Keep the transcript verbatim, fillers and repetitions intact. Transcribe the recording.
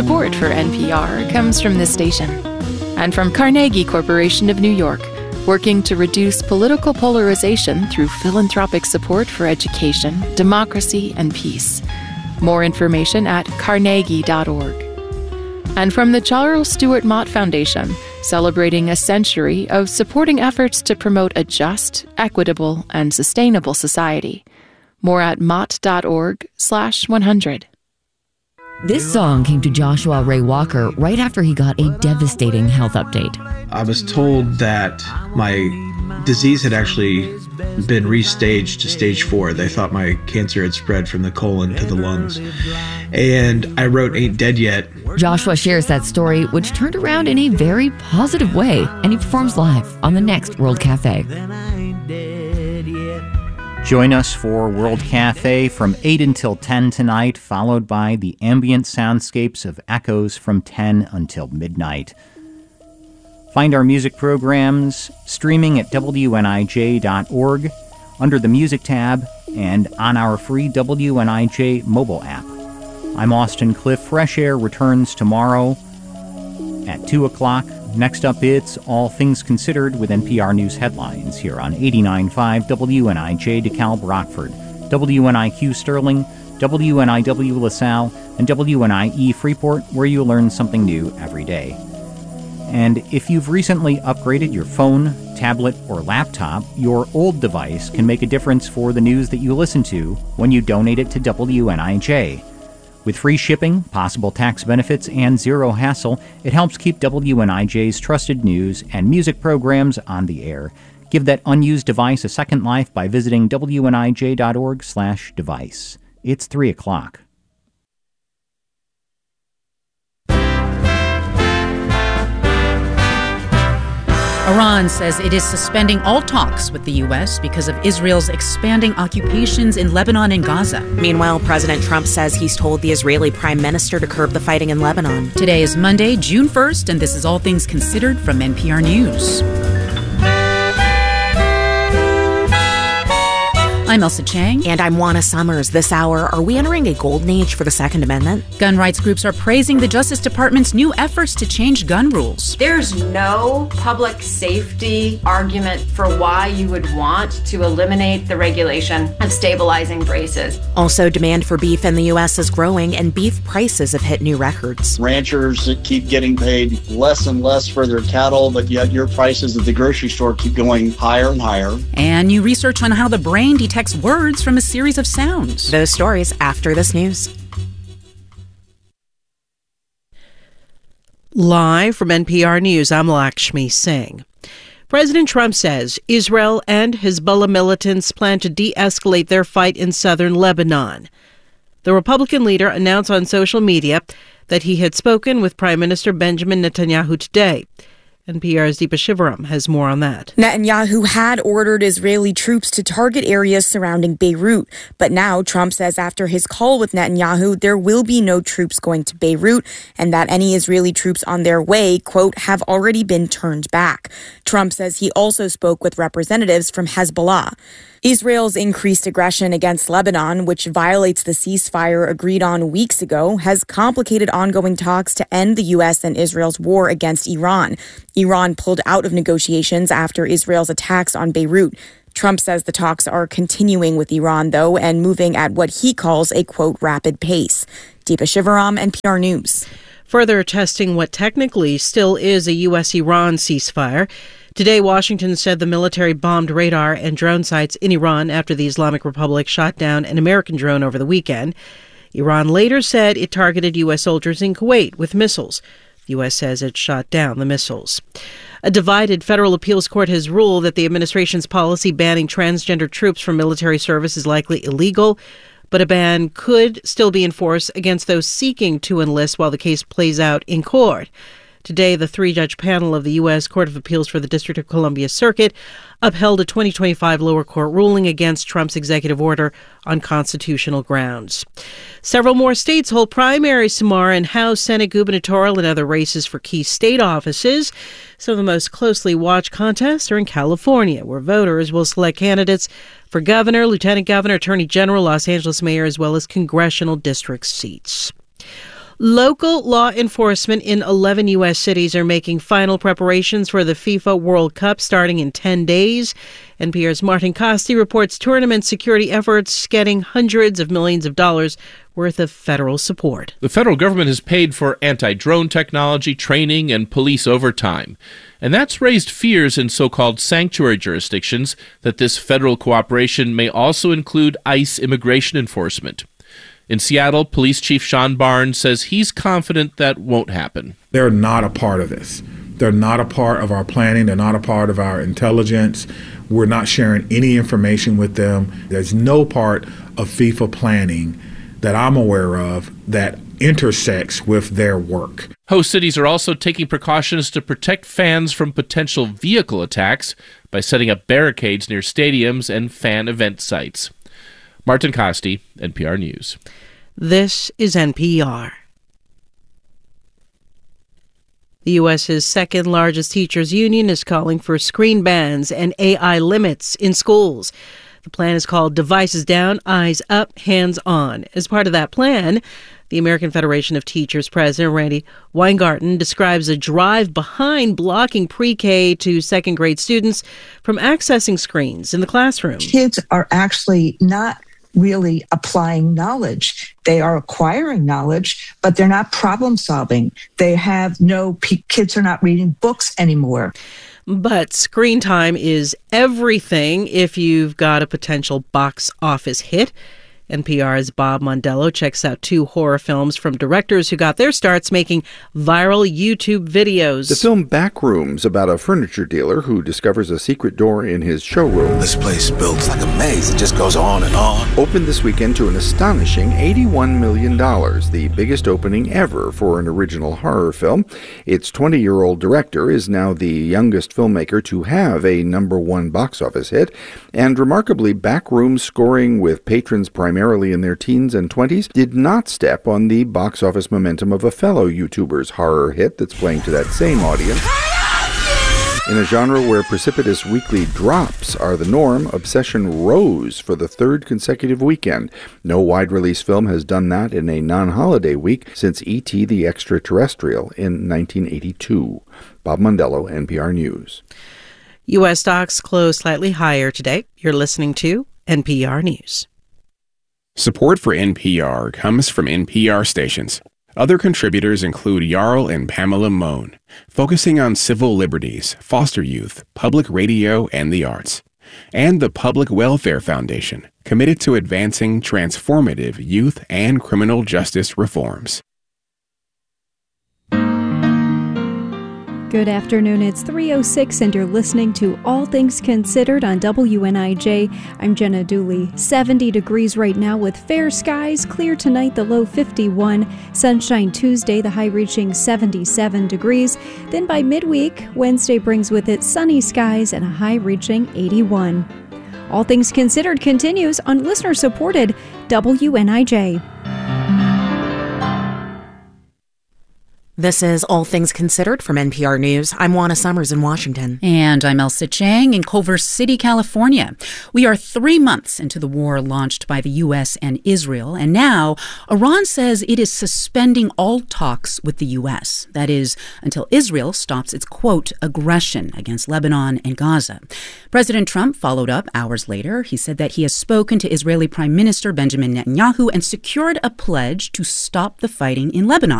Support for N P R comes from this station and from Carnegie Corporation of New York, working to reduce political polarization through philanthropic support for education, democracy, and peace. More information at carnegie dot org. And from the Charles Stewart Mott Foundation, celebrating a century of supporting efforts to promote a just, equitable, and sustainable society. More at mott dot org slash one hundred. This song came to Joshua Ray Walker right after he got a devastating health update. I was told that my disease had actually been restaged to stage four. They thought my cancer had spread from the colon to the lungs. And I wrote Ain't Dead Yet. Joshua shares that story, which turned around in a very positive way, and he performs live on the next World Cafe. Join us for World Cafe from eight until ten tonight, followed by the ambient soundscapes of echoes from ten until midnight. Find our music programs streaming at W N I J dot org under the Music tab and on our free W N I J mobile app. I'm Austin Cliff. Fresh Air returns tomorrow at two o'clock. Next up, it's All Things Considered with N P R News headlines here on eighty-nine point five W N I J DeKalb Rockford, W N I Q Sterling, W N I W LaSalle, and W N I E Freeport, where you learn something new every day. And if you've recently upgraded your phone, tablet, or laptop, your old device can make a difference for the news that you listen to when you donate it to W N I J. With free shipping, possible tax benefits, and zero hassle, it helps keep W N I J's trusted news and music programs on the air. Give that unused device a second life by visiting W N I J dot org slash device. It's three o'clock. Iran says it is suspending all talks with the U S because of Israel's expanding occupations in Lebanon and Gaza. Meanwhile, President Trump says he's told the Israeli prime minister to curb the fighting in Lebanon. Today is Monday, June first, and this is All Things Considered from N P R News. I'm Elsa Chang. And I'm Juana Summers. This hour, are we entering a golden age for the Second Amendment? Gun rights groups are praising the Justice Department's new efforts to change gun rules. There's no public safety argument for why you would want to eliminate the regulation of stabilizing braces. Also, demand for beef in the U S is growing, and beef prices have hit new records. Ranchers that keep getting paid less and less for their cattle, but yet your prices at the grocery store keep going higher and higher. And new research on how the brain detects words from a series of sounds. Those stories after this news. Live from N P R News, I'm Lakshmi Singh. President Trump says Israel and Hezbollah militants plan to de-escalate their fight in southern Lebanon. The Republican leader announced on social media that he had spoken with Prime Minister Benjamin Netanyahu today. N P R's Deepa Shivaram has more on that. Netanyahu had ordered Israeli troops to target areas surrounding Beirut, but now Trump says after his call with Netanyahu, there will be no troops going to Beirut and that any Israeli troops on their way, quote, have already been turned back. Trump says he also spoke with representatives from Hezbollah. Israel's increased aggression against Lebanon, which violates the ceasefire agreed on weeks ago, has complicated ongoing talks to end the U S and Israel's war against Iran. Iran pulled out of negotiations after Israel's attacks on Beirut. Trump says the talks are continuing with Iran, though, and moving at what he calls a, quote, rapid pace. Deepa Shivaram, N P R News. Further testing what technically still is a U S Iran ceasefire. Today, Washington said the military bombed radar and drone sites in Iran after the Islamic Republic shot down an American drone over the weekend. Iran later said it targeted U S soldiers in Kuwait with missiles. The U S says it shot down the missiles. A divided federal appeals court has ruled that the administration's policy banning transgender troops from military service is likely illegal, but a ban could still be enforced against those seeking to enlist while the case plays out in court. Today, the three-judge panel of the U S Court of Appeals for the District of Columbia Circuit upheld a twenty twenty-five lower court ruling against Trump's executive order on constitutional grounds. Several more states hold primaries tomorrow in House, Senate, gubernatorial, and other races for key state offices. Some of the most closely watched contests are in California, where voters will select candidates for governor, lieutenant governor, attorney general, Los Angeles mayor, as well as congressional district seats. Local law enforcement in eleven U S cities are making final preparations for the FIFA World Cup starting in ten days. N P R's Martin Costi reports tournament security efforts getting hundreds of millions of dollars worth of federal support. The federal government has paid for anti-drone technology, training, and police overtime. And that's raised fears in so-called sanctuary jurisdictions that this federal cooperation may also include ICE immigration enforcement. In Seattle, Police Chief Sean Barnes says he's confident that won't happen. They're not a part of this. They're not a part of our planning. They're not a part of our intelligence. We're not sharing any information with them. There's no part of FIFA planning that I'm aware of that intersects with their work. Host cities are also taking precautions to protect fans from potential vehicle attacks by setting up barricades near stadiums and fan event sites. Martin Costi, N P R News. This is N P R. The U S's second largest teachers union is calling for screen bans and A I limits in schools. The plan is called Devices Down, Eyes Up, Hands On. As part of that plan, the American Federation of Teachers president Randy Weingarten describes a drive behind blocking pre-K to second grade students from accessing screens in the classroom. Kids are actually not really applying knowledge. They are acquiring knowledge, but they're not problem solving. They have no, kids are not reading books anymore. But screen time is everything if you've got a potential box office hit. N P R's Bob Mondello checks out two horror films from directors who got their starts making viral YouTube videos. The film Backrooms, about a furniture dealer who discovers a secret door in his showroom. This place builds like a maze. It just goes on and on. Opened this weekend to an astonishing eighty-one million dollars, the biggest opening ever for an original horror film. Its twenty-year-old director is now the youngest filmmaker to have a number one box office hit. And remarkably, Backrooms, scoring with patrons primarily in their teens and twenties, did not step on the box office momentum of a fellow YouTuber's horror hit that's playing to that same audience. In a genre where precipitous weekly drops are the norm, Obsession rose for the third consecutive weekend. No wide-release film has done that in a non-holiday week since E T the Extraterrestrial in nineteen eighty-two. Bob Mondello, N P R News. U S stocks closed slightly higher today. You're listening to N P R News. Support for N P R comes from N P R stations. Other contributors include Jarl and Pamela Mohn, focusing on civil liberties, foster youth, public radio, and the arts. And the Public Welfare Foundation, committed to advancing transformative youth and criminal justice reforms. Good afternoon, it's three oh six and you're listening to All Things Considered on W N I J. I'm Jenna Dooley. seventy degrees right now with fair skies, clear tonight, the low fifty-one, sunshine Tuesday, the high reaching seventy-seven degrees. Then by midweek, Wednesday brings with it sunny skies and a high reaching eighty-one. All Things Considered continues on listener-supported W N I J. This is All Things Considered from N P R News. I'm Juana Summers in Washington. And I'm Elsa Chang in Culver City, California. We are three months into the war launched by the U S and Israel, and now Iran says it is suspending all talks with the U S. That is, until Israel stops its, quote, aggression against Lebanon and Gaza. President Trump followed up hours later. He said that he has spoken to Israeli Prime Minister Benjamin Netanyahu and secured a pledge to stop the fighting in Lebanon.